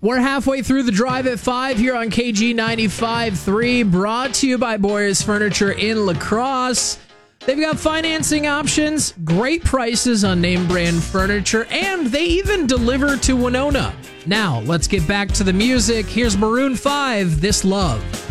We're halfway through the drive at 5 here on KG 95.3, brought to you by Boyers Furniture in La Crosse. They've got financing options, great prices on name brand furniture, and they even deliver to Winona. Now, let's get back to the music. Here's Maroon 5, This Love.